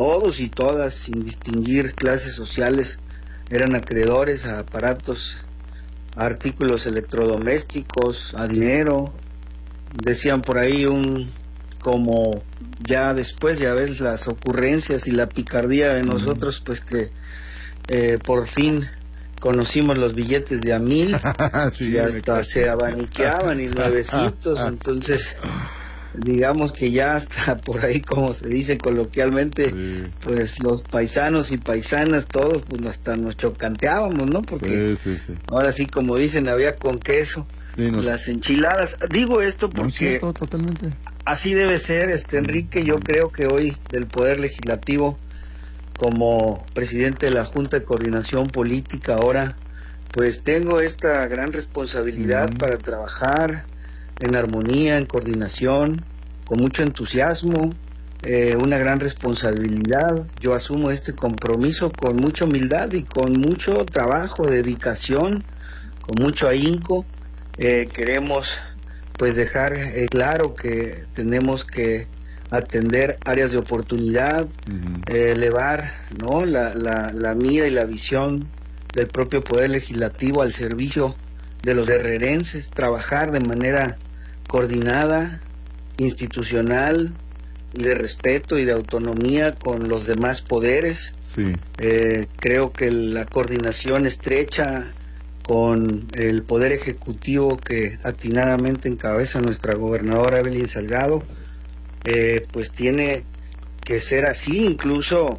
todos y todas, sin distinguir clases sociales, eran acreedores a aparatos, a artículos electrodomésticos, a dinero. Decían por ahí como ya después, ya ves las ocurrencias y la picardía de nosotros, pues que por fin conocimos los billetes de $1,000 sí, y hasta se abaniqueaban y nuevecitos. Entonces digamos que ya hasta por ahí, como se dice coloquialmente, sí, pues los paisanos y paisanas todos pues hasta nos chocanteábamos, ¿no? Porque sí. ahora sí, como dicen, había con queso las enchiladas. Digo esto porque no es cierto, totalmente. Así debe ser, Enrique. Yo creo que hoy del Poder Legislativo, como presidente de la Junta de Coordinación Política ahora, pues tengo esta gran responsabilidad para trabajar en armonía, en coordinación, con mucho entusiasmo, una gran responsabilidad. Yo asumo este compromiso con mucha humildad y con mucho trabajo, dedicación, con mucho ahínco. Queremos pues dejar claro que tenemos que atender áreas de oportunidad, elevar, ¿no?, la mira y la visión del propio Poder Legislativo al servicio de los guerrerenses, trabajar de manera coordinada, institucional, de respeto y de autonomía con los demás poderes. Sí. Creo que la coordinación estrecha con el Poder Ejecutivo que atinadamente encabeza nuestra gobernadora Evelyn Salgado, pues tiene que ser así, incluso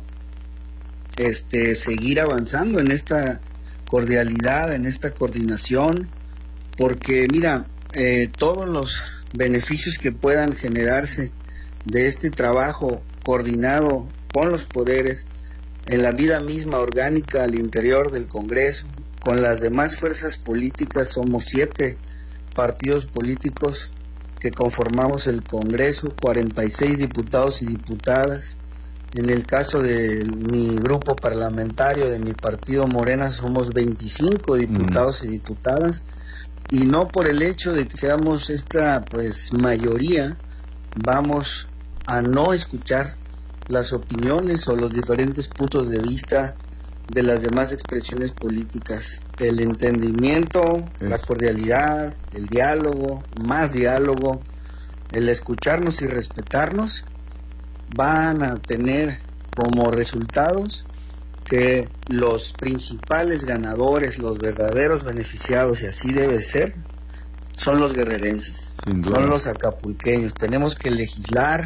seguir avanzando en esta cordialidad, en esta coordinación, porque mira, todos los beneficios que puedan generarse de este trabajo coordinado con los poderes en la vida misma orgánica al interior del Congreso, con las demás fuerzas políticas. Somos 7 partidos políticos que conformamos el Congreso, 46 diputados y diputadas. En el caso de mi grupo parlamentario, de mi partido Morena, somos 25 diputados y diputadas, y no por el hecho de que seamos esta pues mayoría, vamos a no escuchar las opiniones o los diferentes puntos de vista de las demás expresiones políticas. El entendimiento, la cordialidad, el diálogo, más diálogo, el escucharnos y respetarnos van a tener como resultados que los principales ganadores, los verdaderos beneficiados, y así debe ser, son los guerrerenses, son los acapulqueños. Tenemos que legislar,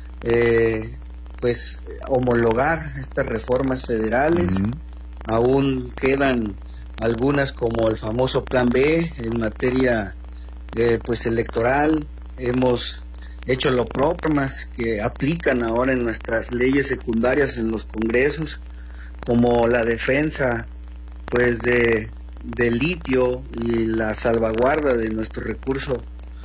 pues homologar estas reformas federales. Aún quedan algunas, como el famoso Plan B en materia pues electoral. Hemos hecho lo propio, más que aplican ahora en nuestras leyes secundarias en los congresos, como la defensa pues del litio y la salvaguarda de nuestro recurso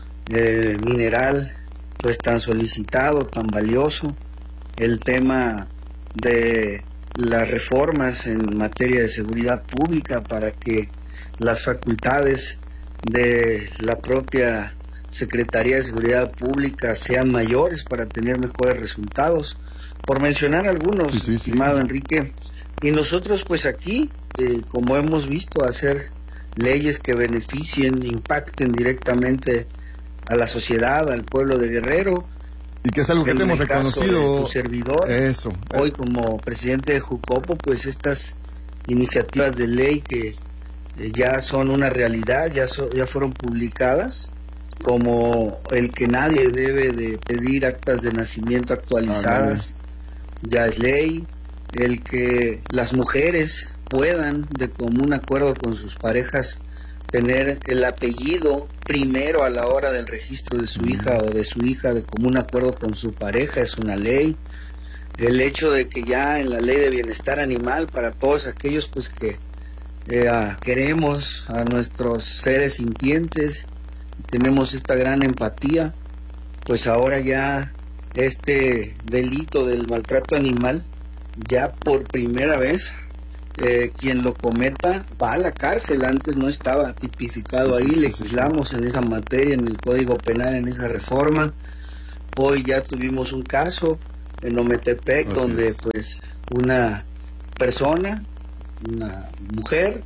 mineral, pues tan solicitado, tan valioso. El tema de las reformas en materia de seguridad pública para que las facultades de la propia Secretaría de Seguridad Pública sean mayores para tener mejores resultados, por mencionar algunos, estimado Enrique. Y nosotros pues aquí, como hemos visto, hacer leyes que beneficien, impacten directamente a la sociedad, al pueblo de Guerrero. Y que es algo que te hemos reconocido. Tu servidor, hoy como presidente de Jucopo, pues estas iniciativas de ley que ya son una realidad, ya fueron publicadas, como el que nadie debe de pedir actas de nacimiento actualizadas, ya es ley. El que las mujeres puedan, de común acuerdo con sus parejas, tener el apellido primero a la hora del registro de su hija o de su hija, de común acuerdo con su pareja, es una ley. El hecho de que ya en la ley de bienestar animal, para todos aquellos pues que queremos a nuestros seres sintientes, tenemos esta gran empatía, pues ahora ya este delito del maltrato animal, ya por primera vez quien lo cometa va a la cárcel. Antes no estaba tipificado ahí. Legislamos en esa materia en el Código Penal, en esa reforma. Hoy ya tuvimos un caso en Ometepec, Así donde es. pues una persona, una mujer,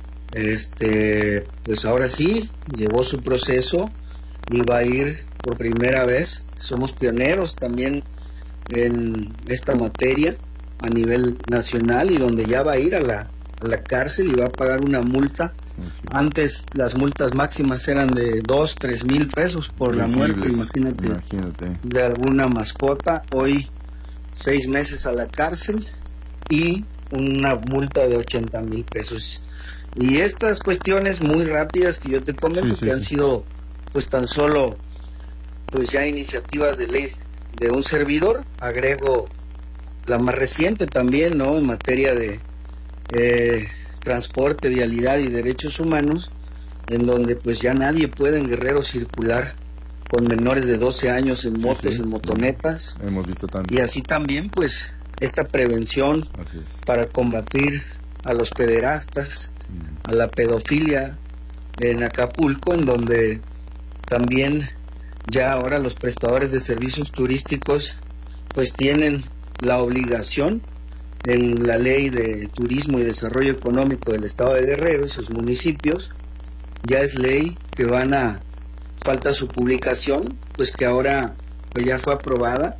pues ahora sí, llevó su proceso y va a ir por primera vez. Somos pioneros también en esta materia a nivel nacional, y donde ya va a ir a la cárcel y va a pagar una multa. Así. Antes las multas máximas eran de 2-3 mil pesos por la muerte, imagínate, de alguna mascota. Hoy 6 meses a la cárcel y una multa de 80,000 pesos. Y estas cuestiones muy rápidas que yo te comento, que han sido pues tan solo pues ya iniciativas de ley de un servidor, agrego la más reciente también, ¿no?, en materia de transporte, vialidad y derechos humanos, en donde pues ya nadie puede en Guerrero circular con menores de 12 años en motos, en motonetas. Hemos visto tanto. Y así también pues esta prevención para combatir a los pederastas, a la pedofilia en Acapulco, en donde también ya ahora los prestadores de servicios turísticos pues tienen la obligación en la Ley de Turismo y Desarrollo Económico del Estado de Guerrero y sus municipios. Ya es ley que falta su publicación, pues que ahora pues ya fue aprobada.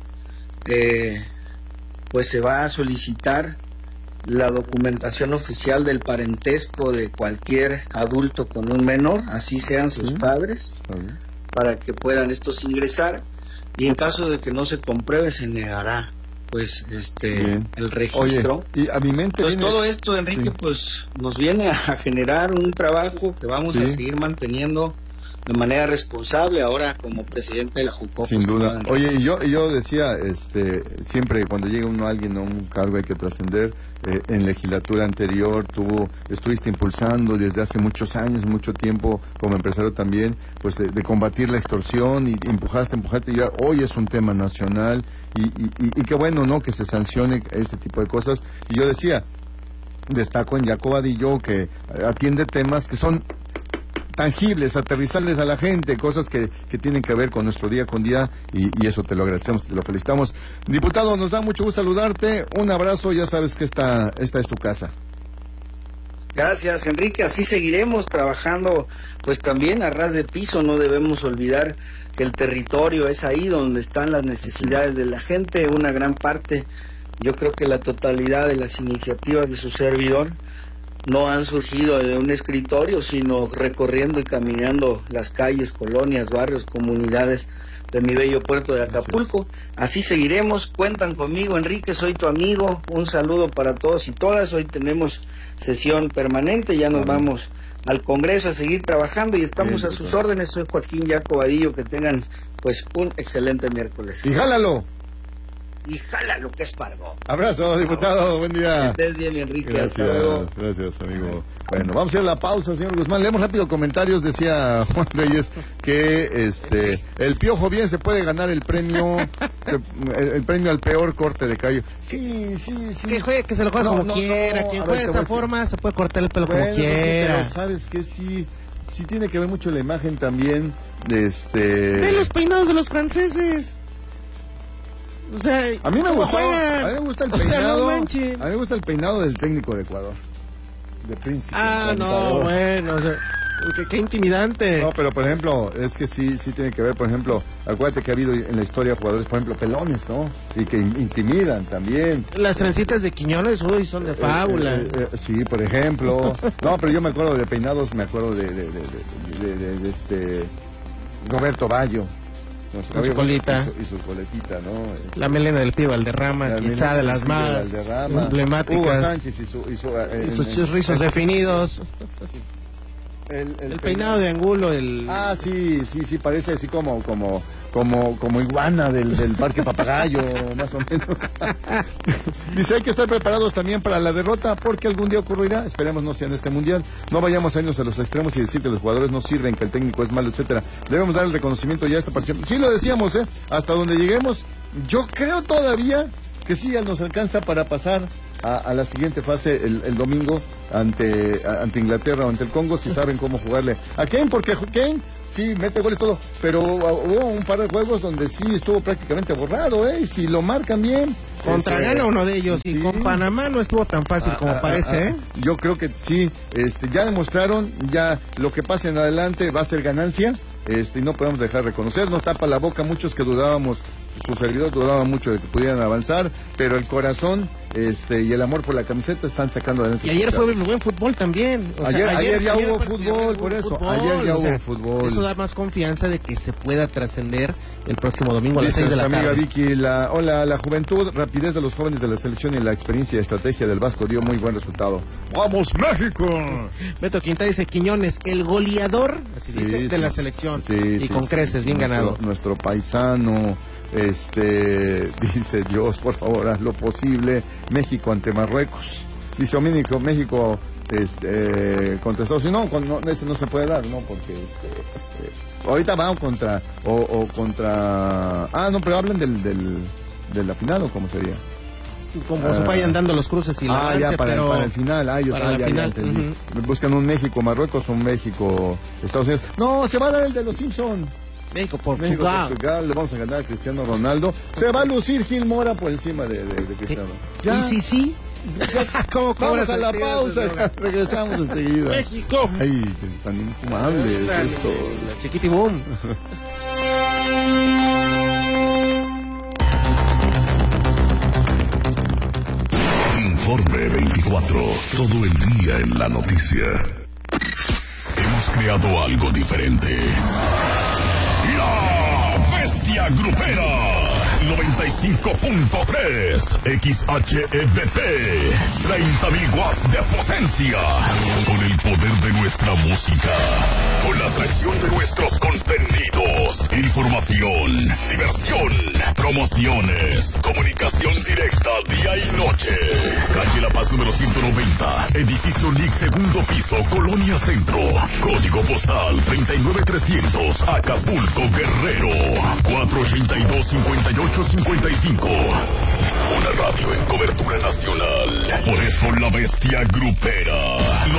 Pues se va a solicitar la documentación oficial del parentesco de cualquier adulto con un menor, así sean sus padres, para que puedan estos ingresar, y en caso de que no se compruebe se negará pues el registro. Oye, y a mi mente entonces todo esto, Enrique, pues nos viene a generar un trabajo que vamos a seguir manteniendo de manera responsable ahora como presidente de la JUCOP. Sin duda. Oye, y yo decía, siempre cuando llega alguien a un cargo hay que trascender. En legislatura anterior tú estuviste impulsando desde hace muchos años, mucho tiempo como empresario también, pues de combatir la extorsión, y empujaste, y ya hoy es un tema nacional, y qué bueno, ¿no?, que se sancione este tipo de cosas. Y yo decía, destaco en Jaco Vadillo, que atiende temas que son tangibles, aterrizarles a la gente, cosas que tienen que ver con nuestro día con día, y eso te lo agradecemos, te lo felicitamos. Diputado, nos da mucho gusto saludarte, un abrazo, ya sabes que esta es tu casa. Gracias, Enrique, así seguiremos trabajando, pues también a ras de piso. No debemos olvidar que el territorio es ahí donde están las necesidades de la gente. Una gran parte, yo creo que la totalidad de las iniciativas de su servidor no han surgido de un escritorio, sino recorriendo y caminando las calles, colonias, barrios, comunidades de mi bello puerto de Acapulco. Así seguiremos, cuentan conmigo, Enrique, soy tu amigo, un saludo para todos y todas. Hoy tenemos sesión permanente, ya nos vamos al Congreso a seguir trabajando y estamos a sus órdenes. Soy Joaquín Jaco Vadillo, que tengan pues un excelente miércoles. ¡Y jálalo! Y jálalo, que es pargo. Abrazo, diputado, buen día. Que estés bien, Enrique. Gracias, amigo. Bueno, vamos a ir a la pausa, señor Guzmán. Leemos rápido comentarios. Decía Juan Reyes que el Piojo bien se puede ganar el premio el premio al peor corte de cabello. Sí. Que juegue, que se lo juegue como quiera. Quien juegue de esa forma se puede cortar el pelo como quiera. Pero sabes que sí tiene que ver mucho la imagen también de los peinados de los franceses. O sea, a mí me gusta el peinado. O sea, no a mí me gusta el peinado del técnico de Ecuador, de Príncipe. Bueno, o sea, qué intimidante. No, pero por ejemplo, es que sí tiene que ver, por ejemplo, acuérdate que ha habido en la historia jugadores, por ejemplo, pelones, ¿no? Y que intimidan también. Las trencitas de Quiñones, son de fábula. Sí, por ejemplo. No, pero yo me acuerdo de peinados, me acuerdo de Roberto Baggio. Con su colita. Y su coletita, ¿no? La melena del Pío Valderrama, quizá de las más emblemáticas. Hugo Sánchez y sus rizos definidos. El peinado de Angulo, sí, parece así como iguana del Parque Papagayo, más o menos. Dice, hay que estar preparados también para la derrota, porque algún día ocurrirá, esperemos no sea en este mundial. No vayamos a irnos a los extremos y decir que los jugadores no sirven, que el técnico es malo, etcétera. Debemos dar el reconocimiento ya a esta participación. Sí, lo decíamos, hasta donde lleguemos. Yo creo todavía que sí ya nos alcanza para pasar a la siguiente fase el domingo ante Inglaterra o ante el Congo, si saben cómo jugarle a Kane, porque Kane sí, mete goles todo, pero hubo un par de juegos donde sí estuvo prácticamente borrado, y si lo marcan bien. Contra Ghana uno de ellos, y con Panamá no estuvo tan fácil como parece, Yo creo que sí, ya demostraron, ya lo que pase en adelante va a ser ganancia, y no podemos dejar de reconocer, nos tapa la boca muchos que dudábamos, sus servidores dudaban mucho de que pudieran avanzar, pero el corazón y el amor por la camiseta están sacando adelante. Y ayer fue buen fútbol también. O sea, ayer ya hubo fútbol, por eso. Ayer ya hubo fútbol. Eso da más confianza de que se pueda trascender el próximo domingo a las 6 de la tarde. Amiga Vicky, la juventud, rapidez de los jóvenes de la selección y la experiencia y estrategia del Vasco dio muy buen resultado. ¡Vamos, México! Beto Quintana dice, Quiñones, el goleador, así dice, de la selección. Y con creces, bien ganado. Nuestro paisano, dice Dios, por favor, haz lo posible. México ante Marruecos. Dice Domínico, México contra Estados Unidos. No, ese no se puede dar, ¿no? Porque ahorita van contra no, pero hablan de la final, ¿o cómo sería? Como se vayan dando los cruces y la ya para el final. Ya entendí. Buscan un México-Marruecos o un México-Estados Unidos. No, se va a dar el de los Simpson. México-Portugal. Le vamos a ganar a Cristiano Ronaldo. Se va a lucir Gil Mora por encima de Cristiano. ¿Y sí? Vamos a la pausa. Regresamos enseguida. México. Ay, tan infumable es esto. La chiquitibum. Informe 24. Todo el día en la noticia. Hemos creado algo diferente. La Bestia Grupera 95.3 XHEBT 30.000 watts de potencia. Con el poder de nuestra música, con la atracción de nuestros contenidos, información, diversión, promociones, comunicación directa día y noche. Calle La Paz número 190, edificio LIC, segundo piso, Colonia Centro. Código postal 39300, Acapulco, Guerrero. 482-5855. Una radio en cobertura nacional. Por eso la Bestia Grupera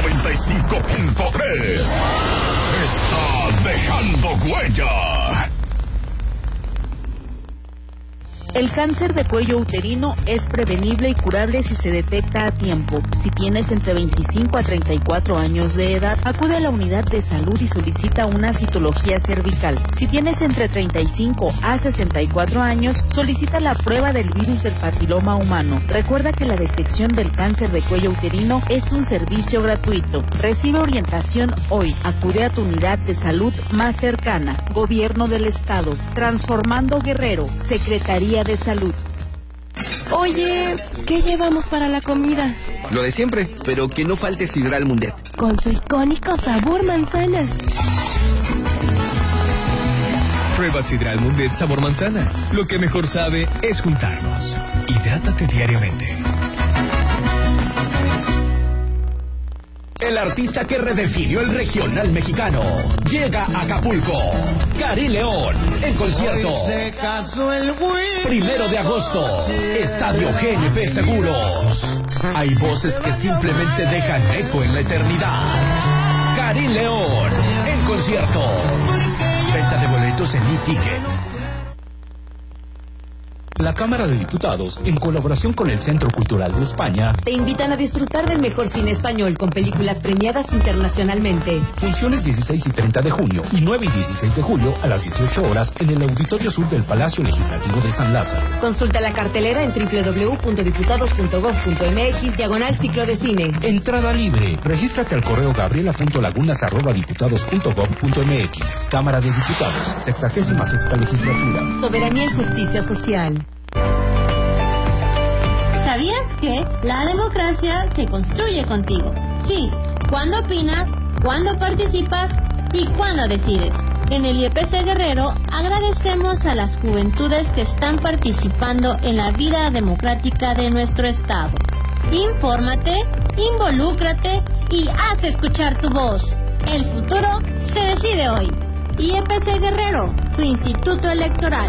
95.3 está dejando huella. El cáncer de cuello uterino es prevenible y curable si se detecta a tiempo. Si tienes entre 25 a 34 años de edad, acude a la unidad de salud y solicita una citología cervical. Si tienes entre 35 a 64 años, solicita la prueba del virus del papiloma humano. Recuerda que la detección del cáncer de cuello uterino es un servicio gratuito. Recibe orientación hoy. Acude a tu unidad de salud más cercana. Gobierno del Estado. Transformando Guerrero. Secretaría de Salud. Oye, ¿qué llevamos para la comida? Lo de siempre, pero que no falte Sidral Mundet. Con su icónico sabor manzana. Prueba Sidral Mundet sabor manzana. Lo que mejor sabe es juntarnos. Hidrátate diariamente. El artista que redefinió el regional mexicano llega a Acapulco. Karim León, en concierto. Se casó el güey. 1 de agosto, Estadio GNP Seguros. Hay voces que simplemente dejan eco en la eternidad. Karim León, en concierto. Venta de boletos en e-ticket. La Cámara de Diputados, en colaboración con el Centro Cultural de España, te invitan a disfrutar del mejor cine español con películas premiadas internacionalmente. Funciones 16 y 30 de junio y 9 y 16 de julio a las 18 horas en el Auditorio Sur del Palacio Legislativo de San Lázaro. Consulta la cartelera en www.diputados.gov.mx/ciclo de cine. Entrada libre. Regístrate al correo gabriela.lagunas@diputados.gov.mx. Cámara de Diputados, 66ª legislatura. Soberanía y justicia social. ¿Sabías que la democracia se construye contigo? Sí, cuando opinas, cuando participas y cuando decides. En el IEPC Guerrero agradecemos a las juventudes que están participando en la vida democrática de nuestro estado. Infórmate, involúcrate y haz escuchar tu voz. El futuro se decide hoy. IEPC Guerrero, tu instituto electoral.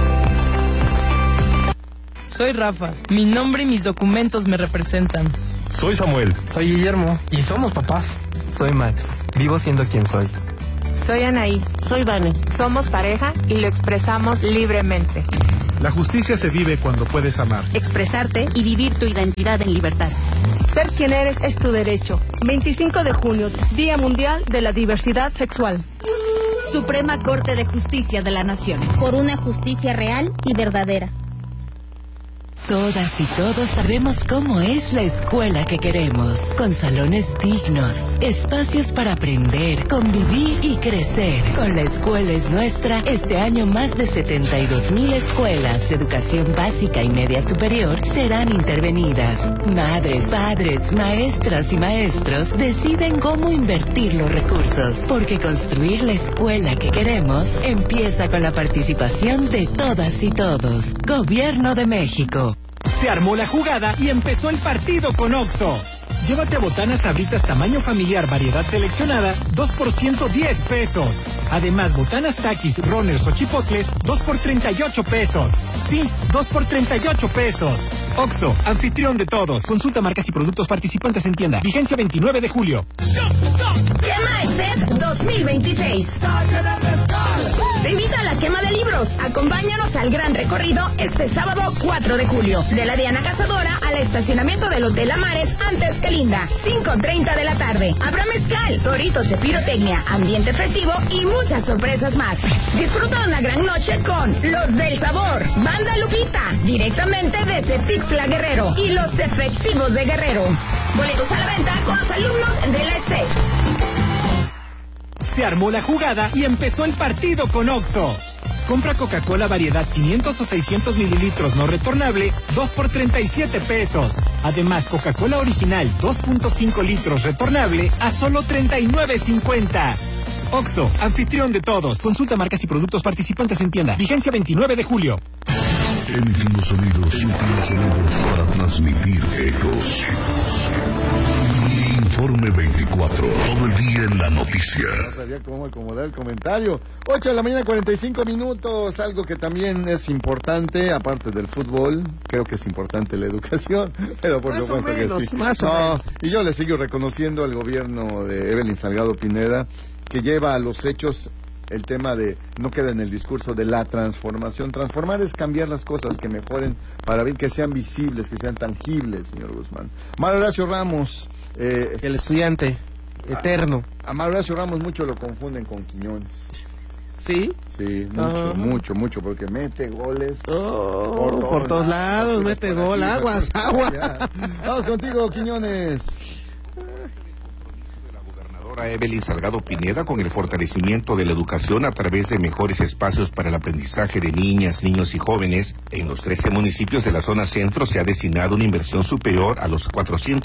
Soy Rafa. Mi nombre y mis documentos me representan. Soy Samuel. Soy Guillermo. Y somos papás. Soy Max. Vivo siendo quien soy. Soy Anaí. Soy Vane. Somos pareja y lo expresamos libremente. La justicia se vive cuando puedes amar. Expresarte y vivir tu identidad en libertad. Ser quien eres es tu derecho. 25 de junio, Día Mundial de la Diversidad Sexual. Suprema Corte de Justicia de la Nación. Por una justicia real y verdadera. Todas y todos sabemos cómo es la escuela que queremos, con salones dignos, espacios para aprender, convivir y crecer. Con La Escuela es Nuestra, este año más de 72,000 escuelas de educación básica y media superior serán intervenidas. Madres, padres, maestras y maestros deciden cómo invertir los recursos, porque construir la escuela que queremos empieza con la participación de todas y todos. Gobierno de México. Se armó la jugada y empezó el partido con Oxxo. Llévate a botanas Sabritas tamaño familiar, variedad seleccionada, 2 por 110 pesos. Además, botanas Takis, Runners o Chipotles, 2 por 38 pesos. Sí, 2 por 38 pesos. Oxxo, anfitrión de todos. Consulta marcas y productos participantes en tienda. Vigencia 29 de julio. Quema ESET 2026. Te invito a la quema de libros. Acompáñanos al gran recorrido este sábado 4 de julio. De la Diana Cazadora al estacionamiento del Hotel Amares antes que Linda. 5:30 de la tarde. Habrá mezcal, toritos de pirotecnia, ambiente festivo y muchas sorpresas más. Disfruta de una gran noche con Los del Sabor, Banda Lupita, directamente desde Tixla Guerrero y los efectivos de Guerrero. Boletos a la venta con los alumnos de la ESET. Se armó la jugada y empezó el partido con Oxxo. Compra Coca-Cola variedad 500 o 600 mililitros no retornable, 2 por 37 pesos. Además, Coca-Cola original 2.5 litros retornable a solo 39.50. Oxxo, anfitrión de todos. Consulta marcas y productos participantes en tienda. Vigencia 29 de julio. Emitimos sonidos para transmitir ecos. Informe 24, todo el día en la noticia. No sabía cómo acomodar el comentario. 8 de la mañana, 45 minutos. Algo que también es importante, aparte del fútbol, creo que es importante la educación, pero por supuesto que sí. Más o menos. Y yo le sigo reconociendo al gobierno de Evelyn Salgado Pineda, que lleva a los hechos el tema de, no queda en el discurso de la transformación. Transformar es cambiar las cosas, que mejoren para ver, que sean visibles, que sean tangibles, señor Guzmán. Mario Horacio Ramos. El estudiante eterno. A Mario Horacio Ramos mucho lo confunden con Quiñones. ¿Sí? Sí, mucho, porque mete goles por todos lados, mete gol, agua. Vamos contigo, Quiñones. Evelyn Salgado Pineda con el fortalecimiento de la educación a través de mejores espacios para el aprendizaje de niñas, niños y jóvenes. En los 13 municipios de la zona centro se ha destinado una inversión superior a los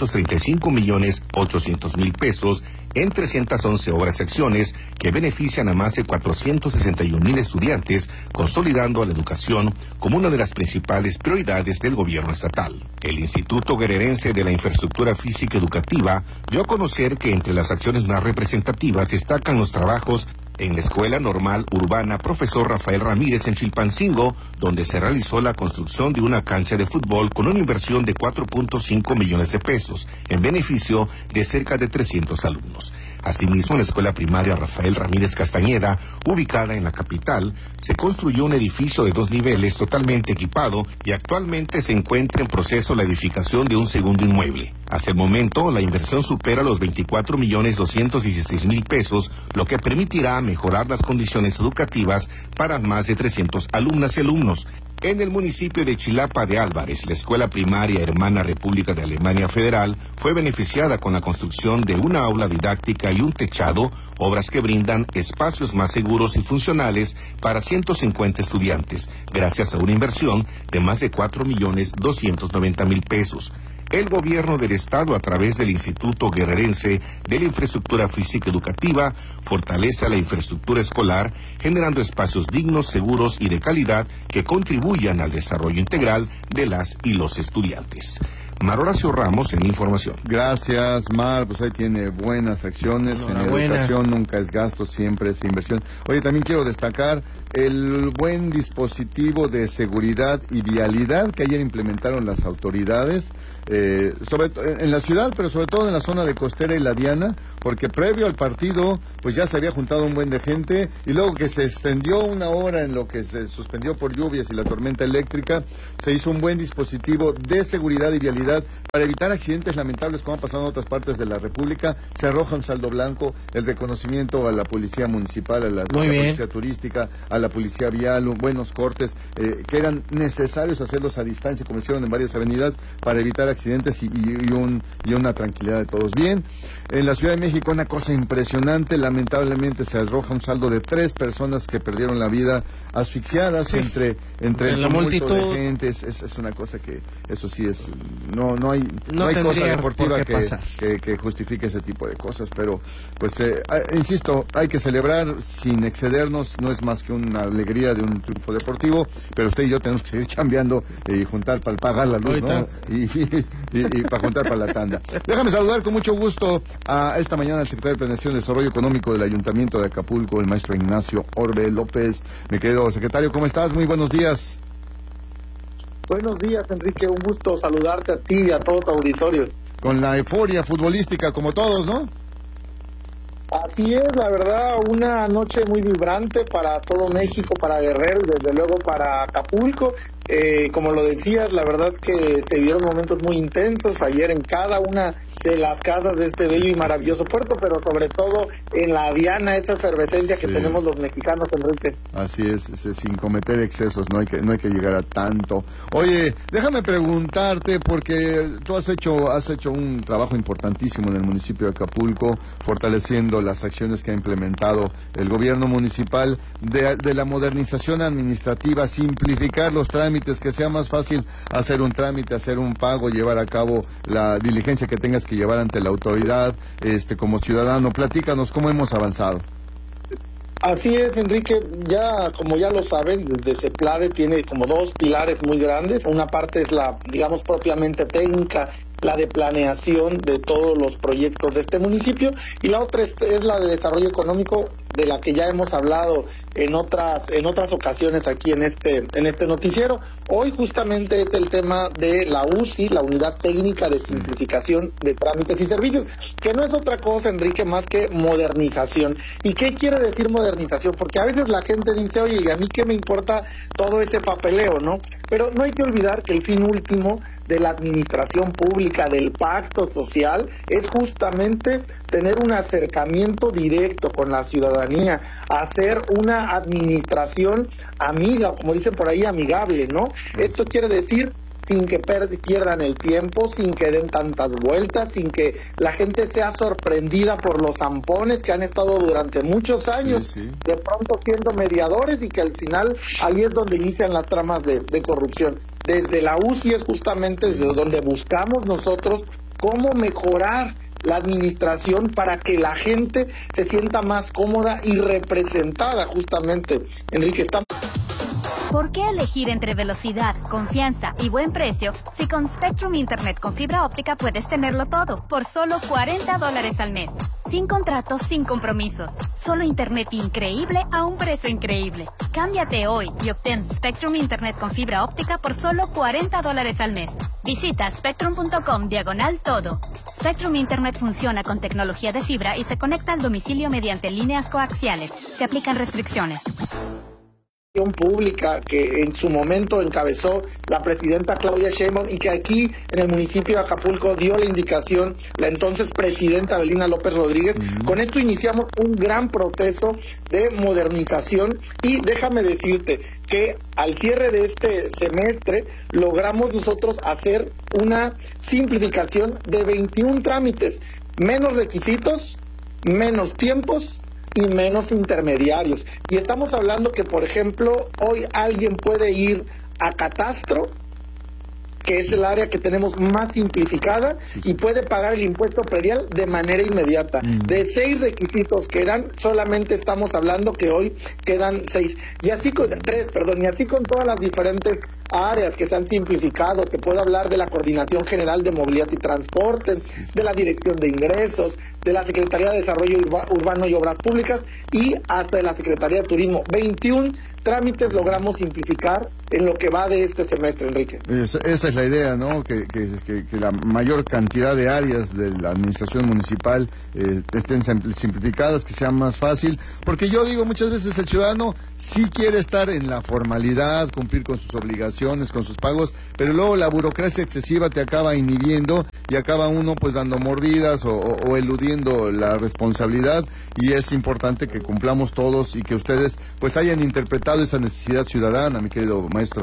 435.800.000 pesos en 311 obras y acciones que benefician a más de 461.000 estudiantes, consolidando a la educación como una de las principales prioridades del gobierno estatal. El Instituto Guerrerense de la Infraestructura Física Educativa dio a conocer que entre las acciones más representativas destacan los trabajos en la Escuela Normal Urbana Profesor Rafael Ramírez en Chilpancingo, donde se realizó la construcción de una cancha de fútbol con una inversión de 4.5 millones de pesos, en beneficio de cerca de 300 alumnos. Asimismo, en la Escuela Primaria Rafael Ramírez Castañeda, ubicada en la capital, se construyó un edificio de 2 niveles totalmente equipado y actualmente se encuentra en proceso la edificación de un segundo inmueble. Hasta el momento, la inversión supera los 24.216.000 pesos, lo que permitirá mejorar las condiciones educativas para más de 300 alumnas y alumnos. En el municipio de Chilapa de Álvarez, la Escuela Primaria Hermana República de Alemania Federal fue beneficiada con la construcción de una aula didáctica y un techado, obras que brindan espacios más seguros y funcionales para 150 estudiantes, gracias a una inversión de más de 4.290.000 pesos. El gobierno del estado, a través del Instituto Guerrerense de la Infraestructura Física Educativa, fortalece a la infraestructura escolar, generando espacios dignos, seguros y de calidad que contribuyan al desarrollo integral de las y los estudiantes. Mar Horacio Ramos en información. Gracias, Mar. Pues ahí tiene buenas acciones. En educación nunca es gasto, siempre es inversión. Oye, también quiero destacar el buen dispositivo de seguridad y vialidad que ayer implementaron las autoridades, en la ciudad, pero sobre todo en la zona de Costera y La Diana, porque previo al partido, pues ya se había juntado un buen de gente, y luego que se extendió una hora en lo que se suspendió por lluvias y la tormenta eléctrica, se hizo un buen dispositivo de seguridad y vialidad para evitar accidentes lamentables como ha pasado en otras partes de la República. Se arroja un saldo blanco, el reconocimiento a la policía municipal, a la policía turística, a la policía vial, buenos cortes, que eran necesarios hacerlos a distancia, como hicieron en varias avenidas, para evitar accidentes y una tranquilidad de todos. Bien, en la Ciudad de México una cosa impresionante, lamentablemente se arroja un saldo de 3 personas que perdieron la vida asfixiadas entre la multitud de gente. Es una cosa que, eso sí, no hay cosa deportiva que justifique ese tipo de cosas, pero pues insisto, hay que celebrar sin excedernos, no es más que una alegría de un triunfo deportivo, pero usted y yo tenemos que seguir chambeando y juntar para pagar la luz, ¿no? Y para juntar para la tanda. Déjame saludar con mucho gusto a esta mañana al secretario de Planeación y Desarrollo Económico del Ayuntamiento de Acapulco, el maestro Ignacio Orbe López. Mi querido secretario, ¿cómo estás? Muy buenos días. Buenos días, Enrique, un gusto saludarte a ti y a todo tu auditorio. Con la euforia futbolística como todos, ¿no? Así es, la verdad, una noche muy vibrante para todo México, para Guerrero y desde luego para Acapulco. Como lo decías, la verdad que se vieron momentos muy intensos ayer en cada una de las casas de este bello y maravilloso puerto, pero sobre todo en la Diana, esa efervescencia que tenemos los mexicanos, Enrique. Así es, sin cometer excesos, no hay que llegar a tanto. Oye, déjame preguntarte, porque tú has hecho un trabajo importantísimo en el municipio de Acapulco, fortaleciendo las acciones que ha implementado el gobierno municipal de la modernización administrativa, simplificar los trámites, que sea más fácil hacer un trámite, hacer un pago, llevar a cabo la diligencia que tengas que llevar ante la autoridad, como ciudadano. Platícanos cómo hemos avanzado. Así es, Enrique, como ya lo saben, desde CEPLADE tiene como 2 pilares muy grandes. Una parte es la, digamos, propiamente técnica, la de planeación de todos los proyectos de este municipio, y la otra es la de desarrollo económico, de la que ya hemos hablado en otras ocasiones aquí en este noticiero. Hoy justamente es el tema de la UCI, la Unidad Técnica de Simplificación de Trámites y Servicios, que no es otra cosa, Enrique, más que modernización. ¿Y qué quiere decir modernización? Porque a veces la gente dice, oye, ¿y a mí qué me importa todo ese papeleo, no? Pero no hay que olvidar que el fin último de la administración pública, del pacto social, es justamente tener un acercamiento directo con la ciudadanía, hacer una administración amiga, como dicen por ahí, amigable, ¿no? Esto quiere decir sin que pierdan el tiempo, sin que den tantas vueltas, sin que la gente sea sorprendida por los zampones que han estado durante muchos años, de pronto siendo mediadores, y que al final ahí es donde inician las tramas de corrupción. Desde la UCI es justamente desde donde buscamos nosotros cómo mejorar la administración para que la gente se sienta más cómoda y representada, justamente. Enrique, estamos... ¿Por qué elegir entre velocidad, confianza y buen precio si con Spectrum Internet con fibra óptica puedes tenerlo todo por solo $40 al mes? Sin contratos, sin compromisos. Solo internet increíble a un precio increíble. Cámbiate hoy y obtén Spectrum Internet con fibra óptica por solo $40 al mes. Visita spectrum.com/todo. Spectrum Internet funciona con tecnología de fibra y se conecta al domicilio mediante líneas coaxiales. Se aplican restricciones. Pública que en su momento encabezó la presidenta Claudia Sheinbaum, y que aquí en el municipio de Acapulco dio la indicación la entonces presidenta Evelina López Rodríguez. Con esto iniciamos un gran proceso de modernización, y déjame decirte que al cierre de este semestre logramos nosotros hacer una simplificación de 21 trámites, menos requisitos, menos tiempos y menos intermediarios. Y estamos hablando que, por ejemplo, hoy alguien puede ir a Catastro, que es el área que tenemos más simplificada, y puede pagar el impuesto predial de manera inmediata. De 6 requisitos que eran, solamente estamos hablando que hoy quedan 3, y así con todas las diferentes áreas que se han simplificado. Te puedo hablar de la Coordinación General de Movilidad y Transporte, de la Dirección de Ingresos, de la Secretaría de Desarrollo Urbano y Obras Públicas y hasta de la Secretaría de Turismo. 21 trámites logramos simplificar en lo que va de este semestre, Enrique. Esa es la idea, ¿no? Que la mayor cantidad de áreas de la administración municipal estén simplificadas, que sea más fácil, porque yo digo muchas veces el ciudadano sí quiere estar en la formalidad, cumplir con sus obligaciones, con sus pagos, pero luego la burocracia excesiva te acaba inhibiendo y acaba uno pues dando mordidas o eludiendo la responsabilidad, y es importante que cumplamos todos y que ustedes pues hayan interpretado esa necesidad ciudadana, mi querido maestro.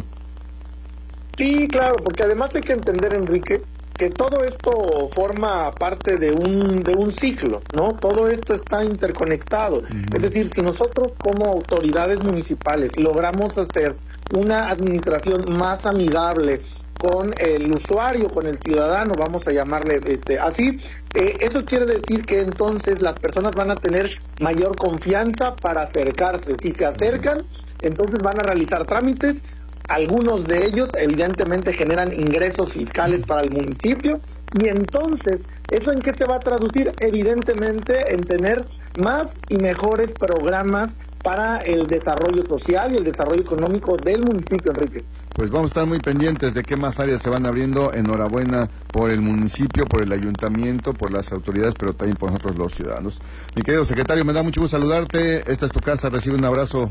Sí, claro, porque además hay que entender, Enrique, que todo esto forma parte de un ciclo, ¿no? Todo esto está interconectado. Es decir, si nosotros como autoridades municipales logramos hacer una administración más amigable con el usuario, con el ciudadano, vamos a llamarle así, eso quiere decir que entonces las personas van a tener mayor confianza para acercarse. Si se acercan, entonces van a realizar trámites. Algunos de ellos evidentemente generan ingresos fiscales para el municipio, y entonces, ¿eso en qué se va a traducir? Evidentemente en tener más y mejores programas para el desarrollo social y el desarrollo económico del municipio, Enrique. Pues vamos a estar muy pendientes de qué más áreas se van abriendo. Enhorabuena por el municipio, por el ayuntamiento, por las autoridades, pero también por nosotros los ciudadanos. Mi querido secretario, me da mucho gusto saludarte. Esta es tu casa, recibe un abrazo.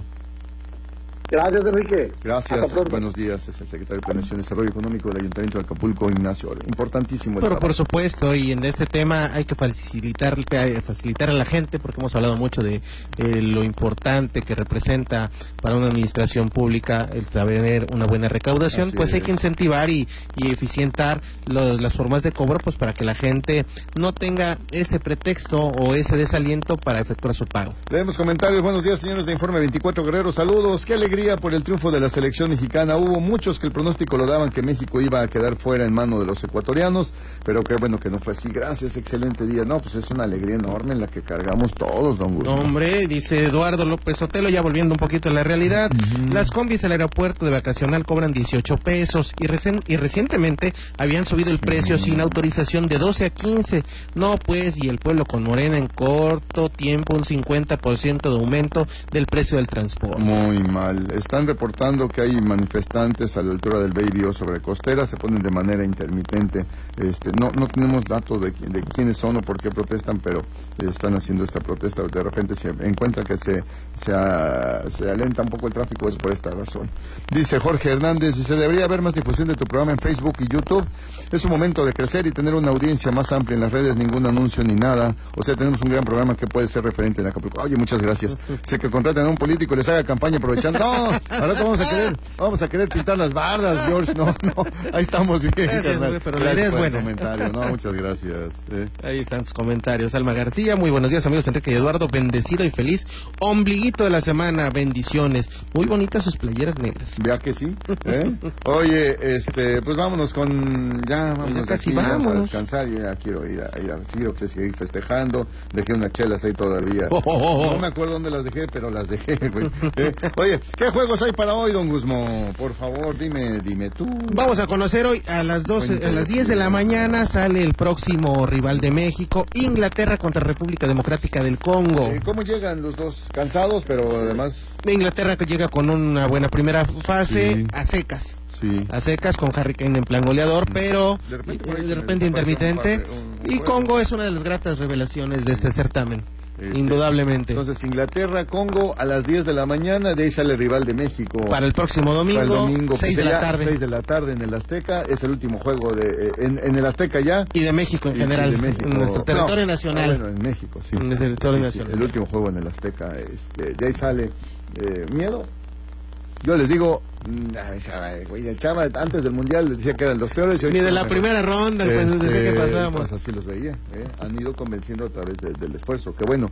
Gracias, Enrique. Gracias. Buenos días. Es el secretario de Planeación y Desarrollo Económico del Ayuntamiento de Acapulco, Ignacio. Importantísimo. Pero por supuesto, y en este tema hay que facilitar a la gente, porque hemos hablado mucho de lo importante que representa para una administración pública el tener una buena recaudación. Así pues hay que incentivar y eficientar las formas de cobro, pues para que la gente no tenga ese pretexto o ese desaliento para efectuar su pago. Leemos comentarios. Buenos días, señores de Informe 24 Guerrero. Saludos. Qué alegría por el triunfo de la selección mexicana. Hubo muchos que el pronóstico lo daban que México iba a quedar fuera en mano de los ecuatorianos, pero qué bueno que no fue así. Gracias, excelente día. No, pues es una alegría enorme en la que cargamos todos, don Guzmán. Hombre, dice Eduardo López Sotelo, ya volviendo un poquito a la realidad, las combis del aeropuerto de vacacional cobran 18 pesos y recientemente habían subido el precio sin autorización de 12 a 15. No, pues, y el pueblo con Morena en corto tiempo un 50% de aumento del precio del transporte. Muy mal. Están reportando que hay manifestantes a la altura del Baby O sobre Costera, se ponen de manera intermitente. No tenemos datos de quiénes son o por qué protestan, pero están haciendo esta protesta. De repente se encuentra que se alenta un poco el tráfico, es por esta razón. Dice Jorge Hernández, dice, debería haber más difusión de tu programa en Facebook y YouTube. Es un momento de crecer y tener una audiencia más amplia en las redes, ningún anuncio ni nada. O sea, tenemos un gran programa que puede ser referente en Acapulco. Oye, muchas gracias. Sé que contraten a un político y les haga campaña aprovechando. No, ahora vamos a querer pintar las bardas, George. No, ahí estamos bien. Gracias, pero la idea es buena. Comentario. No, muchas gracias. Ahí están sus comentarios. Alma García, muy buenos días, amigos Enrique y Eduardo, bendecido y feliz ombliguito de la semana, bendiciones. Muy bonitas sus playeras negras. Vea que sí. Oye, pues vámonos con, vamos a descansar. Yo ya quiero ir a seguir festejando. Dejé unas chelas ahí todavía. No me acuerdo dónde las dejé, pero las dejé, güey. Oye, ¿qué juegos hay para hoy, don Guzmán? Por favor, dime tú. Vamos a conocer hoy a las 10 de la mañana sale el próximo rival de México, Inglaterra contra República Democrática del Congo. ¿Cómo llegan los dos? Cansados, pero además... Inglaterra que llega con una buena primera fase, a secas. Sí. A secas, con Harry Kane en plan goleador, pero de repente intermitente. Y Congo es una de las gratas revelaciones de este certamen. Indudablemente. Entonces, Inglaterra, Congo, a las 10 de la mañana, de ahí sale el rival de México. Para el próximo domingo, 6 de la tarde. 6 de la tarde en el Azteca, es el último juego en el Azteca ya. Y de México en general, de México. En nuestro territorio nacional. Bueno, en México, sí. En el territorio nacional. El último juego en el Azteca, de ahí sale ¿miedo? Yo les digo, el Chava antes del Mundial decía que eran los peores. Ni de la primera ronda, pues desde que pasamos. Pues así los veía, han ido convenciendo a través del esfuerzo. Que bueno,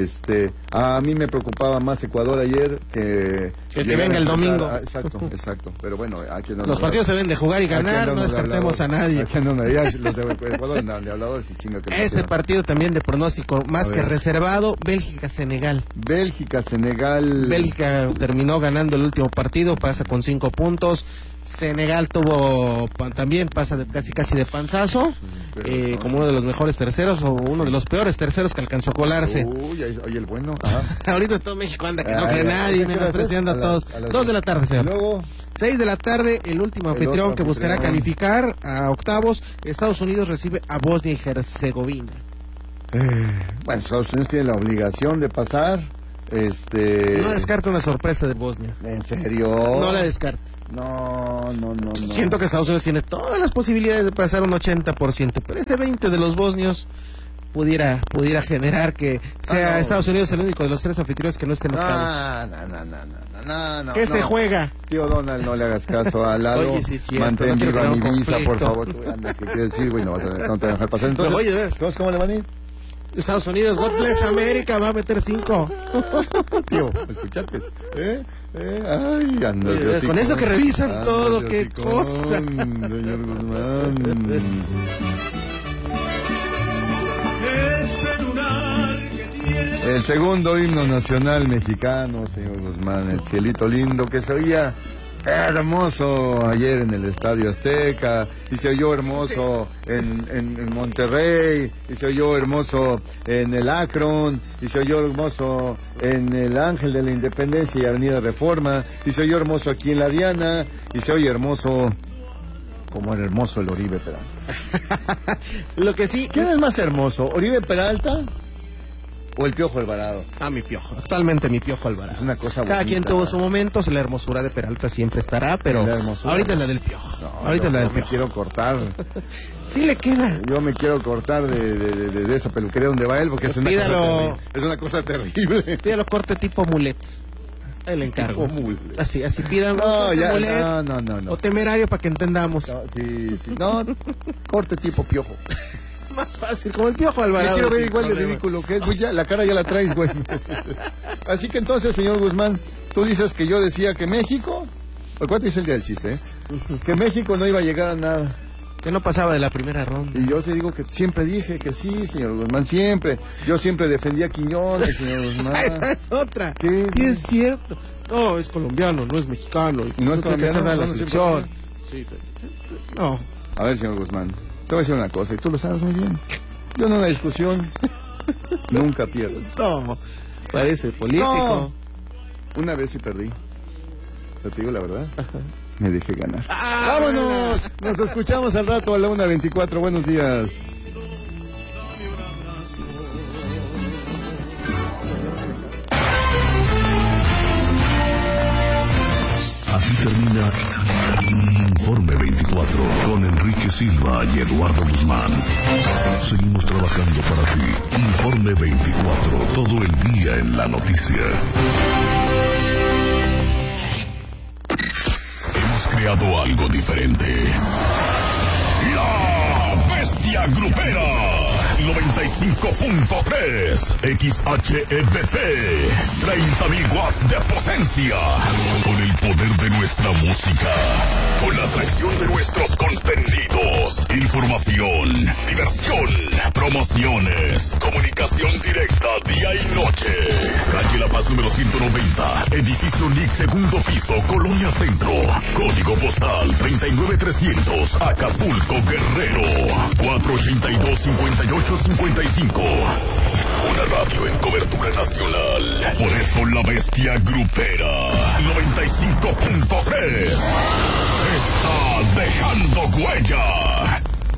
a mí me preocupaba más Ecuador ayer que venga el domingo. Exacto, pero bueno, aquí los partidos se ven de jugar y ganar, no descartemos a nadie. Aquí los de Ecuador de habladores y chinga que este partido también de pronóstico más que reservado, Bélgica-Senegal. Bélgica terminó ganando el último partido, pasa con 5 puntos. Senegal también pasa casi de panzazo, como uno de los mejores terceros o uno de los peores terceros que alcanzó a colarse. Uy, oye, el bueno. Ahorita todo México anda que no cree nadie, menospreciando a todos. 2 de la tarde, señor. Luego 6 de la tarde, el último anfitrión que buscará calificar a octavos. Estados Unidos recibe a Bosnia y Herzegovina. Bueno, Estados Unidos tiene la obligación de pasar. No descarto una sorpresa de Bosnia. ¿En serio? No la descarto. No. Siento que Estados Unidos tiene todas las posibilidades de pasar un 80%, pero este 20% de los bosnios pudiera generar que sea Estados Unidos el único de los 3 anfitriones que no estén octavos. No. ¿Qué se juega? Tío Donald, no le hagas caso a Lalo. Oye, sí, cierto, mantén no viva mi visa, conflicto. por favor. Tú andas, ¿qué quieres decir, güey? No te vas a dejar pasar. Entonces, pero, oye, de veras, ¿cómo le van a ir? Estados Unidos, God bless América, va a meter 5. Tío, escuchate. Ay, anda. Con eso que revisan todo, qué cosa. Señor Guzmán. El segundo himno nacional mexicano, señor Guzmán, el cielito lindo que se oía hermoso ayer en el Estadio Azteca, y se oyó hermoso en Monterrey, y se oyó hermoso en el Akron, y se oyó hermoso en el Ángel de la Independencia y Avenida Reforma, y se oyó hermoso aquí en la Diana, y se oye hermoso como el hermoso el Oribe Peralta. Lo que sí... ¿Quién es más hermoso, Oribe Peralta o el Piojo Alvarado? Mi Piojo, actualmente mi Piojo Alvarado. Es una cosa bonita. Cada quien tuvo su momento, la hermosura de Peralta siempre estará, pero ahorita es la del Piojo. Ahorita es la del Piojo. Me quiero cortar. Sí le queda. Yo me quiero cortar de esa peluquería donde va él, porque es una cosa terrible. Pídalo corte tipo mulet. Ahí le encargo. Así pidan no. O temerario para que entendamos. No, corte tipo Piojo. Más fácil, como el Piojo Alvarado. Me quiero ver igual de ridículo que es, ya, la cara ya la traes, güey. Así que entonces, señor Guzmán, tú dices que yo decía que México, ¿cuánto dice el día del chiste, que México no iba a llegar a nada. Que no pasaba de la primera ronda. Y yo te digo que siempre dije que sí, señor Guzmán, siempre. Yo siempre defendía a Quiñones, señor Guzmán. Esa es otra. Sí, es cierto. No, es colombiano, no es mexicano. No es colombiano, no, la selección. Sí, no. A ver, señor Guzmán, te voy a decir una cosa, y tú lo sabes muy bien. Yo en una discusión nunca pierdo. No, parece político. No. Una vez sí perdí. Te digo la verdad. Me dejé ganar. ¡Vámonos! Nos escuchamos al rato a la 1:24. Buenos días. Aquí termina Informe 24 con Enrique Silva y Eduardo Guzmán. Seguimos trabajando para ti. Informe 24, todo el día en la noticia. Hemos creado algo diferente. La Bestia Grupera 95.3 XHEBT 30.000 watts de potencia. Con el poder de nuestra música, con la atracción de nuestros contenidos, información, diversión, promociones, comunicación directa día y noche. Calle La Paz número 190, edificio NIC, segundo piso, Colonia Centro. Código postal 39300, Acapulco, Guerrero. 482-5855. Una radio en cobertura nacional. Por eso la Bestia Grupera 95.3 está dejando huella.